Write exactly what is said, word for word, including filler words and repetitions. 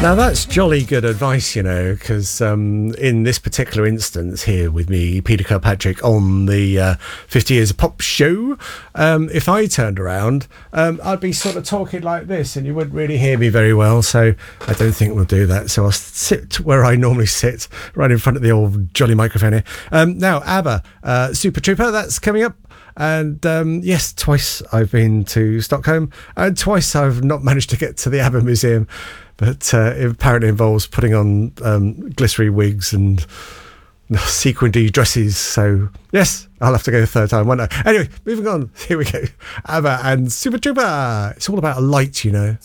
Now that's jolly good advice, you know, because um, in this particular instance here with me, Peter Kirkpatrick, on the uh, fifty Years of Pop show, um, if I turned around, um, I'd be sort of talking like this and you wouldn't really hear me very well, so I don't think we'll do that. So I'll sit where I normally sit, right in front of the old jolly microphone here. Um, now, ABBA, uh, Super Trooper, that's coming up. And um, yes, twice I've been to Stockholm and twice I've not managed to get to the ABBA Museum, but uh, it apparently involves putting on um, glycery wigs and sequined dresses. So yes, I'll have to go the third time, won't I? Anyway, moving on. Here we go. ABBA and Super Trooper. It's all about a light, you know.